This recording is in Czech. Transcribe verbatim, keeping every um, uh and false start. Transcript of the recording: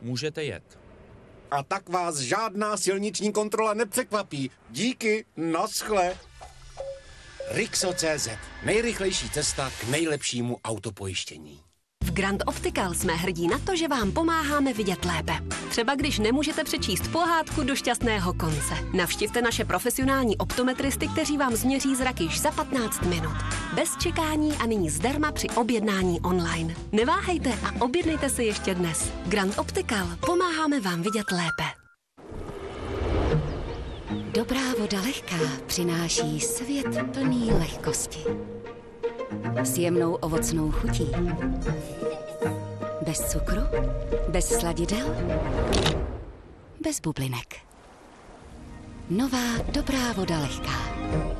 můžete jet. A tak vás žádná silniční kontrola nepřekvapí. Díky, naschle. Rixo tečka cé zet. Nejrychlejší cesta k nejlepšímu autopojištění. V Grand Optical jsme hrdí na to, že vám pomáháme vidět lépe. Třeba když nemůžete přečíst pohádku do šťastného konce. Navštivte naše profesionální optometristy, kteří vám změří zrak již za patnáct minut. Bez čekání a nyní zdarma při objednání online. Neváhejte a objednejte se ještě dnes. Grand Optical. Pomáháme vám vidět lépe. Dobrá voda lehká přináší svět plný lehkosti. S jemnou ovocnou chutí. Bez cukru, bez sladidel, bez bublinek. Nová dobrá voda lehká.